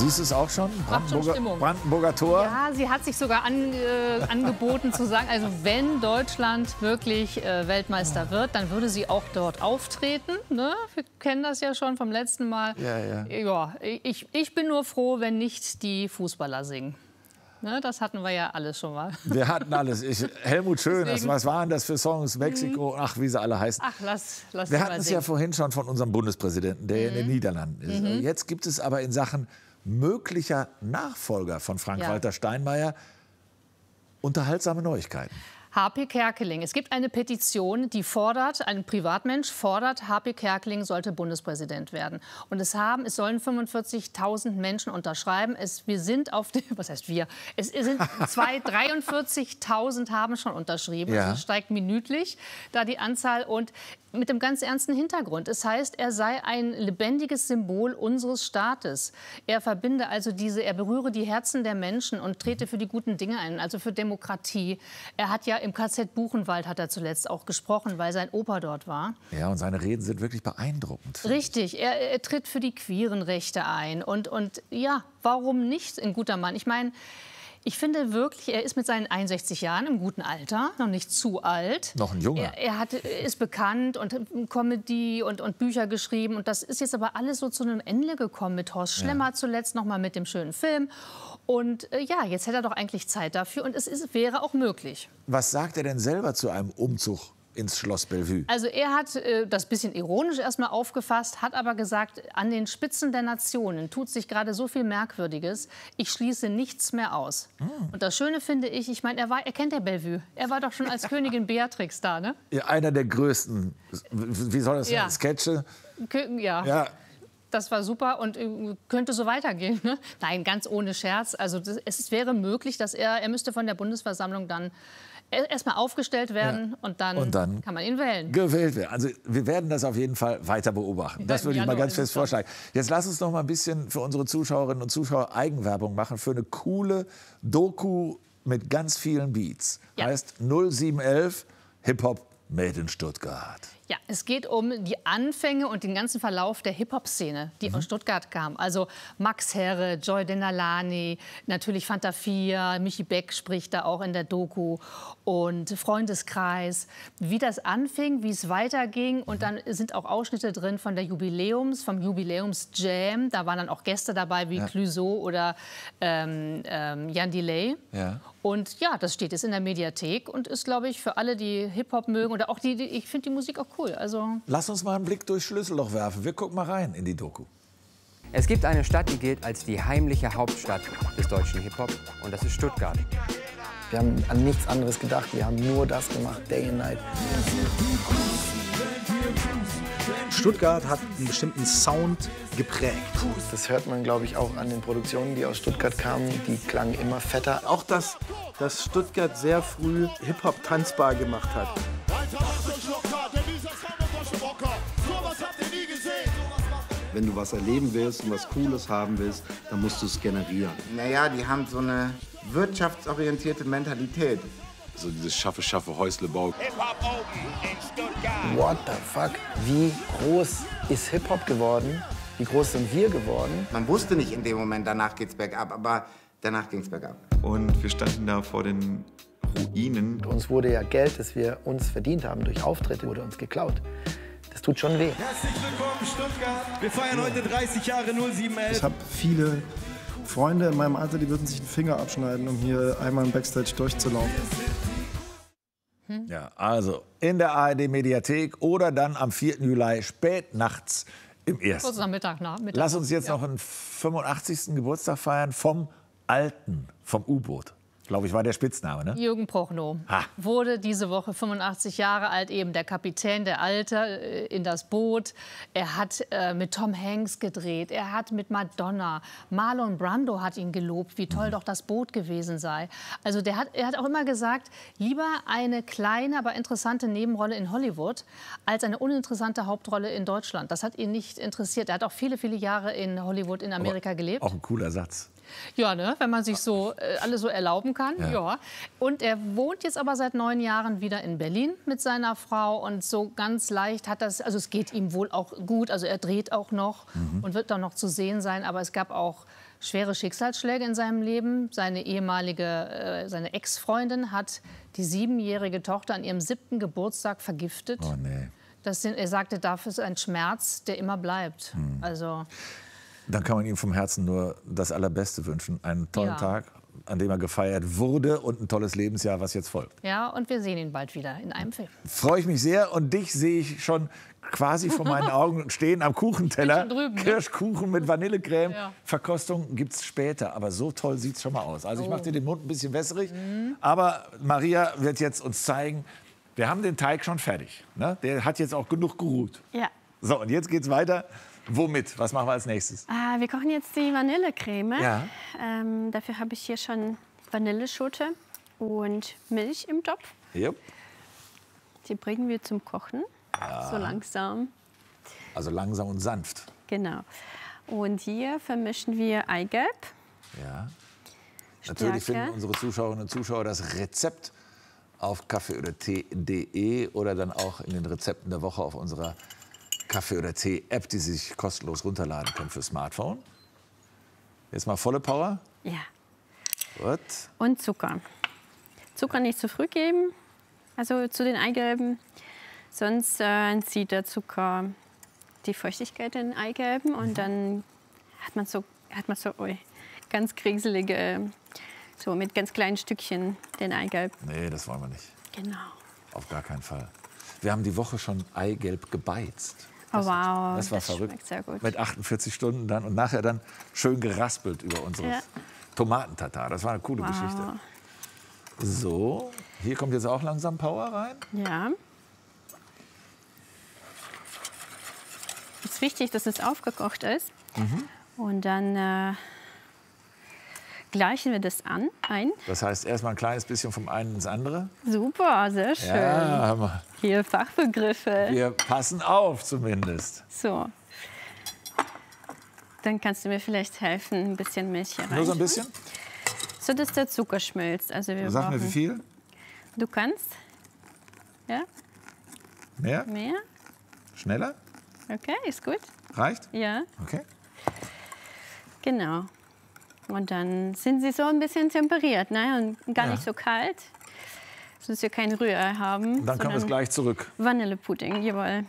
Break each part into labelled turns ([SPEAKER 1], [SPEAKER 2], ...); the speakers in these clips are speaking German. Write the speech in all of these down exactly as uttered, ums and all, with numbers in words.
[SPEAKER 1] Siehst du es auch schon? Brandenburger,
[SPEAKER 2] schon
[SPEAKER 1] Brandenburger Tor?
[SPEAKER 2] Ja, sie hat sich sogar an, äh, angeboten zu sagen, also wenn Deutschland wirklich äh, Weltmeister wird, dann würde sie auch dort auftreten. Ne? Wir kennen das ja schon vom letzten Mal.
[SPEAKER 1] Ja, ja.
[SPEAKER 2] Ja, ich, ich bin nur froh, wenn nicht die Fußballer singen. Ne, das hatten wir ja alles schon mal.
[SPEAKER 1] Wir hatten alles. Ich, Helmut Schön,
[SPEAKER 2] Deswegen.
[SPEAKER 1] was waren das für Songs? Mexiko, ach, wie sie alle heißen.
[SPEAKER 2] Ach, lass, lass
[SPEAKER 1] Wir
[SPEAKER 2] sie
[SPEAKER 1] hatten
[SPEAKER 2] mal
[SPEAKER 1] es
[SPEAKER 2] singen.
[SPEAKER 1] ja vorhin schon von unserem Bundespräsidenten, der in den Niederlanden ist.
[SPEAKER 2] Mhm.
[SPEAKER 1] Jetzt gibt es aber in Sachen möglicher Nachfolger von Frank-Walter
[SPEAKER 2] Ja.
[SPEAKER 1] Steinmeier unterhaltsame Neuigkeiten.
[SPEAKER 2] H P Kerkeling. Es gibt eine Petition, die fordert, ein Privatmensch fordert, H P Kerkeling sollte Bundespräsident werden. Und es haben, es sollen fünfundvierzigtausend Menschen unterschreiben. Es, wir sind auf dem, was heißt wir? Es sind zwei, dreiundvierzigtausend haben schon unterschrieben.
[SPEAKER 1] Ja.
[SPEAKER 2] Also es steigt minütlich da die Anzahl und mit dem ganz ernsten Hintergrund. Es heißt, er sei ein lebendiges Symbol unseres Staates. Er verbinde also diese, er berühre die Herzen der Menschen und trete für die guten Dinge ein, also für Demokratie. Er hat ja im K Z Buchenwald hat er zuletzt auch gesprochen, weil sein Opa dort war.
[SPEAKER 1] Ja, und seine Reden sind wirklich beeindruckend.
[SPEAKER 2] Richtig, er, er tritt für die queeren Rechte ein. Und, und ja, warum nicht ein guter Mann? Ich meine, ich finde wirklich, er ist mit seinen einundsechzig Jahren im guten Alter, noch nicht zu alt.
[SPEAKER 1] Noch ein Junger.
[SPEAKER 2] Er, er hat, ist bekannt und Comedy und, und Bücher geschrieben. Und das ist jetzt aber alles so zu einem Ende gekommen mit Horst Schlemmer
[SPEAKER 1] Ja.
[SPEAKER 2] zuletzt noch mal mit dem schönen Film. Und äh, ja, jetzt hätte er doch eigentlich Zeit dafür und es ist, wäre auch möglich.
[SPEAKER 1] Was sagt er denn selber zu einem Umzug ins Schloss Bellevue?
[SPEAKER 2] Also er hat äh, das bisschen ironisch erstmal aufgefasst, hat aber gesagt, an den Spitzen der Nationen tut sich gerade so viel Merkwürdiges, ich schließe nichts mehr aus. Mm. Und das Schöne finde ich, ich meine, er, war, er kennt ja Bellevue. Er war doch schon als Königin Beatrix da, ne?
[SPEAKER 1] Ja, einer der größten, wie soll das
[SPEAKER 2] Ja.
[SPEAKER 1] sein, Sketche?
[SPEAKER 2] Kö ja.
[SPEAKER 1] Ja.
[SPEAKER 2] Das war super und äh, könnte so weitergehen. Ne? Nein, ganz ohne Scherz. Also das, es wäre möglich, dass er, er müsste von der Bundesversammlung dann erstmal aufgestellt werden
[SPEAKER 1] Ja.
[SPEAKER 2] und, dann
[SPEAKER 1] Und dann
[SPEAKER 2] kann man ihn wählen.
[SPEAKER 1] Gewählt werden. Also wir werden das auf jeden Fall weiter beobachten. Das
[SPEAKER 2] Ja,
[SPEAKER 1] würde ich mal
[SPEAKER 2] Januar
[SPEAKER 1] ganz
[SPEAKER 2] ist es
[SPEAKER 1] fest vorschlagen. Jetzt lass uns noch mal ein bisschen für unsere Zuschauerinnen und Zuschauer Eigenwerbung machen für eine coole Doku mit ganz vielen Beats.
[SPEAKER 2] Ja.
[SPEAKER 1] Heißt null sieben elf Hip-Hop Made in Stuttgart.
[SPEAKER 2] Ja, es geht um die Anfänge und den ganzen Verlauf der Hip-Hop-Szene, die
[SPEAKER 1] Mhm.
[SPEAKER 2] aus Stuttgart kam. Also Max Herre, Joy Denalani, natürlich Fanta vier, Michi Beck spricht da auch in der Doku und Freundeskreis. Wie das anfing, wie es weiterging und dann sind auch Ausschnitte drin von der Jubiläums, vom Jubiläums-Jam. Da waren dann auch Gäste dabei wie
[SPEAKER 1] Ja.
[SPEAKER 2] Clouseau oder ähm, ähm, Jan Delay.
[SPEAKER 1] Ja.
[SPEAKER 2] Und ja, das steht jetzt in der Mediathek und ist, glaube ich, für alle, die Hip-Hop mögen oder auch die, die ich finde die Musik auch cool. Also
[SPEAKER 1] Lass uns mal einen Blick durchs Schlüsselloch werfen. Wir gucken mal rein in die Doku.
[SPEAKER 3] Es gibt eine Stadt, die gilt als die heimliche Hauptstadt des deutschen Hip-Hop und das ist Stuttgart.
[SPEAKER 4] Wir haben an nichts anderes gedacht, wir haben nur das gemacht, day and night.
[SPEAKER 5] Stuttgart hat einen bestimmten Sound geprägt.
[SPEAKER 4] Das hört man, glaube ich, auch an den Produktionen, die aus Stuttgart kamen. Die klangen immer fetter.
[SPEAKER 5] Auch dass, dass Stuttgart sehr früh Hip-Hop tanzbar gemacht hat.
[SPEAKER 6] Wenn du was erleben willst und was Cooles haben willst, dann musst du es generieren.
[SPEAKER 7] Naja, die haben so eine wirtschaftsorientierte Mentalität.
[SPEAKER 8] So dieses Schaffe, Schaffe, Häuslebau.
[SPEAKER 4] What the fuck? Wie groß ist Hip-Hop geworden? Wie groß sind wir geworden?
[SPEAKER 7] Man wusste nicht in dem Moment, danach geht's bergab, aber danach ging's bergab.
[SPEAKER 9] Und wir standen da vor den Ruinen.
[SPEAKER 4] Uns wurde ja Geld, das wir uns verdient haben durch Auftritte, wurde uns geklaut. Das tut schon weh.
[SPEAKER 10] Herzlich willkommen Stuttgart. Wir feiern heute dreißig Jahre null sieben elf.
[SPEAKER 11] Ich habe viele Freunde in meinem Alter, die würden sich den Finger abschneiden, um hier einmal im Backstage durchzulaufen.
[SPEAKER 1] Ja, also in der A R D-Mediathek oder dann am vierten Juli spät nachts im ersten.
[SPEAKER 2] kurz nach Mittag. Nach Mittag.
[SPEAKER 1] Lass uns jetzt
[SPEAKER 2] Ja.
[SPEAKER 1] noch einen fünfundachtzigsten Geburtstag feiern vom Alten, vom U-Boot. Glaube ich, war der Spitzname, ne?
[SPEAKER 2] Jürgen Prochnow
[SPEAKER 1] Ha.
[SPEAKER 2] wurde diese Woche fünfundachtzig Jahre alt, eben der Kapitän, der Alte äh, in das Boot. Er hat äh, mit Tom Hanks gedreht, er hat mit Madonna, Marlon Brando hat ihn gelobt, wie toll doch das Boot gewesen sei. Also der hat, er hat auch immer gesagt, lieber eine kleine, aber interessante Nebenrolle in Hollywood als eine uninteressante Hauptrolle in Deutschland. Das hat ihn nicht interessiert. Er hat auch viele, viele Jahre in Hollywood in Amerika
[SPEAKER 1] Aber
[SPEAKER 2] gelebt.
[SPEAKER 1] Auch ein cooler Satz.
[SPEAKER 2] Ja, ne? Wenn man sich so äh, alles so erlauben kann.
[SPEAKER 1] Ja.
[SPEAKER 2] Ja. Und er wohnt jetzt aber seit neun Jahren wieder in Berlin mit seiner Frau. Und so ganz leicht hat das, also es geht ihm wohl auch gut. Also er dreht auch noch
[SPEAKER 1] Mhm.
[SPEAKER 2] und wird dann noch zu sehen sein. Aber es gab auch schwere Schicksalsschläge in seinem Leben. Seine ehemalige, äh, seine Ex-Freundin hat die siebenjährige Tochter an ihrem siebten Geburtstag vergiftet.
[SPEAKER 1] Oh nee.
[SPEAKER 2] Das sind, er sagte, dafür ist ein Schmerz, der immer bleibt.
[SPEAKER 1] Hm.
[SPEAKER 2] Also,
[SPEAKER 1] Dann kann man ihm vom Herzen nur das Allerbeste wünschen. Einen tollen
[SPEAKER 2] Ja.
[SPEAKER 1] Tag, an dem er gefeiert wurde und ein tolles Lebensjahr, was jetzt folgt.
[SPEAKER 2] ja, und wir sehen ihn bald wieder in einem Film.
[SPEAKER 1] Freue ich mich sehr und dich sehe ich schon quasi vor meinen Augen stehen am Kuchenteller.
[SPEAKER 2] Bin schon drüben, ne?
[SPEAKER 1] Kirschkuchen mit Vanillecreme.
[SPEAKER 2] Ja.
[SPEAKER 1] Verkostung gibt es später, aber so toll sieht es schon mal aus. Also ich
[SPEAKER 2] Oh.
[SPEAKER 1] mache dir den Mund ein bisschen wässrig, aber Maria wird jetzt uns zeigen, wir haben den Teig schon fertig. Ne? Der hat jetzt auch genug geruht.
[SPEAKER 12] Ja.
[SPEAKER 1] So, und jetzt geht's weiter. Womit? Was machen wir als nächstes?
[SPEAKER 12] Ah, wir kochen jetzt die Vanillecreme.
[SPEAKER 1] Ja.
[SPEAKER 12] Ähm, dafür habe ich hier schon Vanilleschote und Milch im Topf.
[SPEAKER 1] Yep.
[SPEAKER 12] Die bringen wir zum Kochen.
[SPEAKER 1] Ja.
[SPEAKER 12] So langsam.
[SPEAKER 1] Also langsam und sanft.
[SPEAKER 12] Genau. Und hier vermischen wir Eigelb.
[SPEAKER 1] Ja. Natürlich
[SPEAKER 12] Stärke.
[SPEAKER 1] finden unsere Zuschauerinnen und Zuschauer das Rezept auf kaffee oder tee punkt de oder dann auch in den Rezepten der Woche auf unserer Kaffee oder Tee App, die Sie sich kostenlos runterladen können für Smartphone. Jetzt mal volle Power.
[SPEAKER 12] Ja.
[SPEAKER 1] Gut.
[SPEAKER 12] Und Zucker. Zucker nicht zu früh geben, also zu den Eigelben. Sonst äh, entzieht der Zucker die Feuchtigkeit in den Eigelben und dann hat man so, hat man so ui, ganz krieselige, so mit ganz kleinen Stückchen den Eigelb.
[SPEAKER 1] Nee, das wollen wir nicht.
[SPEAKER 12] Genau.
[SPEAKER 1] Auf gar keinen Fall. Wir haben die Woche schon Eigelb gebeizt.
[SPEAKER 12] Oh wow,
[SPEAKER 1] Das war
[SPEAKER 12] das
[SPEAKER 1] verrückt.
[SPEAKER 12] schmeckt sehr gut.
[SPEAKER 1] Mit achtundvierzig Stunden dann und nachher dann schön geraspelt über unsere
[SPEAKER 12] Ja.
[SPEAKER 1] Tomatentatar. Das war eine coole
[SPEAKER 12] Wow.
[SPEAKER 1] Geschichte. So, hier kommt jetzt auch langsam Power rein.
[SPEAKER 12] Ja. Es ist wichtig, dass es aufgekocht ist.
[SPEAKER 1] Mhm.
[SPEAKER 12] Und dann äh, gleichen wir das an, ein.
[SPEAKER 1] Das heißt, erstmal ein kleines bisschen vom einen ins andere.
[SPEAKER 12] Super, sehr schön.
[SPEAKER 1] Ja, Hammer.
[SPEAKER 12] Hier Fachbegriffe.
[SPEAKER 1] Wir passen auf zumindest.
[SPEAKER 12] So. Dann kannst du mir vielleicht helfen, ein bisschen Milch hier rein.
[SPEAKER 1] Nur so ein bisschen?
[SPEAKER 12] So, dass der Zucker schmilzt. Also wir
[SPEAKER 1] Sag mir,
[SPEAKER 12] brauchen-
[SPEAKER 1] wie viel?
[SPEAKER 12] Du kannst. Ja,
[SPEAKER 1] Mehr?
[SPEAKER 12] mehr.
[SPEAKER 1] Schneller?
[SPEAKER 12] Okay, ist gut.
[SPEAKER 1] Reicht?
[SPEAKER 12] Ja,
[SPEAKER 1] Okay.
[SPEAKER 12] genau. Und dann sind sie so ein bisschen temperiert, ne? Und gar
[SPEAKER 1] Ja.
[SPEAKER 12] nicht so kalt, sodass wir kein Rührei haben.
[SPEAKER 1] Dann können wir es
[SPEAKER 12] sondern
[SPEAKER 1] gleich zurück.
[SPEAKER 12] Vanillepudding, jawohl.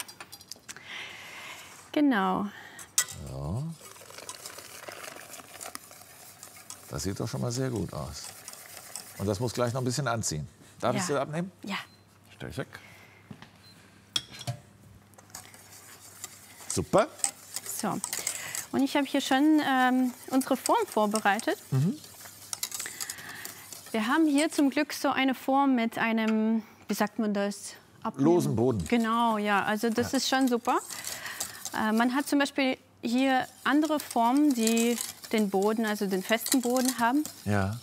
[SPEAKER 12] Genau.
[SPEAKER 1] So. Das sieht doch schon mal sehr gut aus. Und das muss gleich noch ein bisschen anziehen. Darf
[SPEAKER 12] Ja.
[SPEAKER 1] ich sie abnehmen?
[SPEAKER 12] Ja.
[SPEAKER 1] Stell ich weg. Super.
[SPEAKER 12] So. Und ich habe hier schon ähm, unsere Form vorbereitet.
[SPEAKER 1] Mhm.
[SPEAKER 12] Wir haben hier zum Glück so eine Form mit einem, wie sagt man das? Abnehmen.
[SPEAKER 1] Losen Boden.
[SPEAKER 12] Genau, ja. Also das ist schon super. Äh, man hat zum Beispiel hier andere Formen, die den Boden, also den festen Boden haben.
[SPEAKER 1] Ja.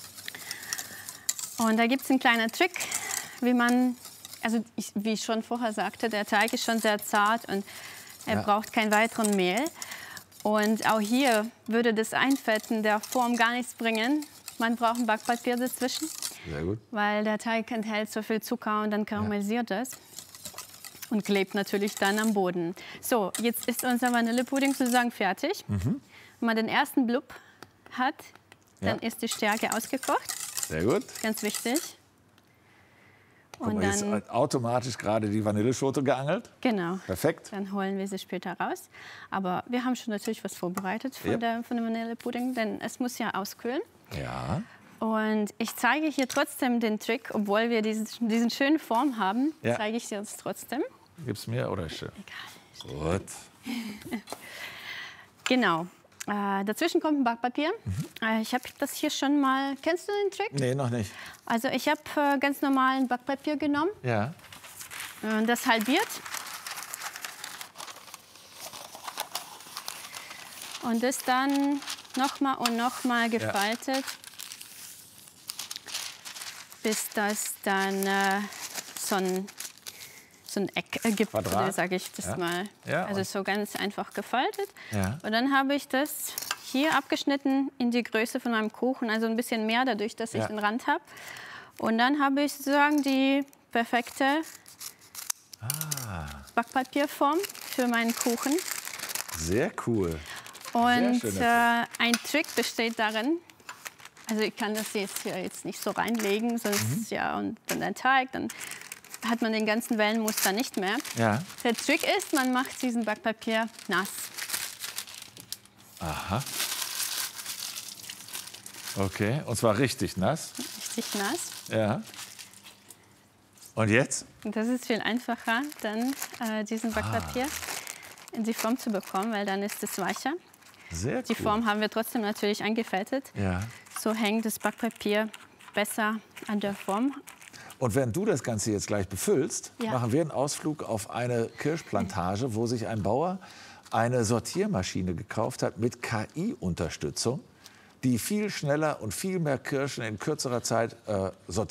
[SPEAKER 12] Und da gibt es einen kleinen Trick, wie man, also ich, wie ich schon vorher sagte, der Teig ist schon sehr zart und er
[SPEAKER 1] Ja.
[SPEAKER 12] braucht kein weiteren Mehl. Und auch hier würde das Einfetten der Form gar nichts bringen. Man braucht ein Backpapier dazwischen,
[SPEAKER 1] Sehr gut.
[SPEAKER 12] weil der Teig enthält so viel Zucker und dann karamellisiert es. Und klebt natürlich dann am Boden. So, jetzt ist unser Vanillepudding sozusagen fertig.
[SPEAKER 1] Mhm.
[SPEAKER 12] Wenn man den ersten Blub hat, dann
[SPEAKER 1] Ja.
[SPEAKER 12] ist die Stärke ausgekocht.
[SPEAKER 1] Sehr gut.
[SPEAKER 12] Ganz wichtig.
[SPEAKER 1] Guck
[SPEAKER 12] Und
[SPEAKER 1] mal, jetzt
[SPEAKER 12] dann,
[SPEAKER 1] hat automatisch gerade die Vanilleschote geangelt.
[SPEAKER 12] genau,
[SPEAKER 1] Perfekt.
[SPEAKER 12] dann holen wir sie später raus. Aber wir haben schon natürlich was vorbereitet von,
[SPEAKER 1] Yep.
[SPEAKER 12] der, von dem Vanillepudding, denn es muss ja auskühlen.
[SPEAKER 1] Ja.
[SPEAKER 12] Und ich zeige hier trotzdem den Trick, obwohl wir diesen, diesen schönen Form haben,
[SPEAKER 1] Ja.
[SPEAKER 12] zeige ich dir das trotzdem.
[SPEAKER 1] Gib's mir oder ist schön? Egal. Gut.
[SPEAKER 12] Genau. Äh, dazwischen kommt ein Backpapier. Äh, ich habe das hier schon mal. Kennst du den Trick?
[SPEAKER 1] Nee, noch nicht.
[SPEAKER 12] Also ich habe äh, ganz normal ein Backpapier genommen
[SPEAKER 1] Ja.
[SPEAKER 12] und das halbiert. Und das dann nochmal und nochmal gefaltet, bis das dann äh, so ein, so ein Eck ergibt,
[SPEAKER 1] Quadrat?
[SPEAKER 12] sage ich das
[SPEAKER 1] Ja.
[SPEAKER 12] mal.
[SPEAKER 1] Ja,
[SPEAKER 12] also
[SPEAKER 1] und-
[SPEAKER 12] so ganz einfach gefaltet.
[SPEAKER 1] Ja.
[SPEAKER 12] Und dann habe ich das hier abgeschnitten in die Größe von meinem Kuchen, also ein bisschen mehr dadurch, dass ich
[SPEAKER 1] Ja.
[SPEAKER 12] den Rand habe. Und dann habe ich sozusagen die perfekte
[SPEAKER 1] Ah,
[SPEAKER 12] Backpapierform für meinen Kuchen.
[SPEAKER 1] sehr cool.
[SPEAKER 12] Und
[SPEAKER 1] schöner
[SPEAKER 12] äh, ein Trick besteht darin, also ich kann das jetzt hier jetzt nicht so reinlegen, sonst
[SPEAKER 1] Mhm.
[SPEAKER 12] ja und dann der Teig, dann hat man den ganzen Wellenmuster nicht mehr.
[SPEAKER 1] Ja.
[SPEAKER 12] Der Trick ist, man macht diesen Backpapier nass.
[SPEAKER 1] Aha. Okay, und zwar richtig nass.
[SPEAKER 12] Richtig nass.
[SPEAKER 1] Ja. Und jetzt?
[SPEAKER 12] Und das ist viel einfacher, dann äh, diesen Backpapier in die Form zu bekommen, weil dann ist es weicher.
[SPEAKER 1] Sehr
[SPEAKER 12] Die
[SPEAKER 1] cool.
[SPEAKER 12] Form haben wir trotzdem natürlich eingefettet.
[SPEAKER 1] Ja.
[SPEAKER 12] So hängt das Backpapier besser an der Form.
[SPEAKER 1] Und während du das Ganze jetzt gleich befüllst,
[SPEAKER 12] Ja.
[SPEAKER 1] machen wir einen Ausflug auf eine Kirschplantage, wo sich ein Bauer eine Sortiermaschine gekauft hat mit K I-Unterstützung, die viel schneller und viel mehr Kirschen in kürzerer Zeit äh, sortiert.